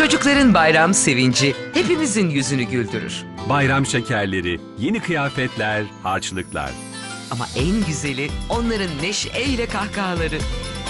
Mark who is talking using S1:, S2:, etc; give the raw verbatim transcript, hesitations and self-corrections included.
S1: Çocukların bayram sevinci hepimizin yüzünü güldürür.
S2: Bayram şekerleri, yeni kıyafetler, harçlıklar.
S1: Ama en güzeli onların neşeyle kahkahaları.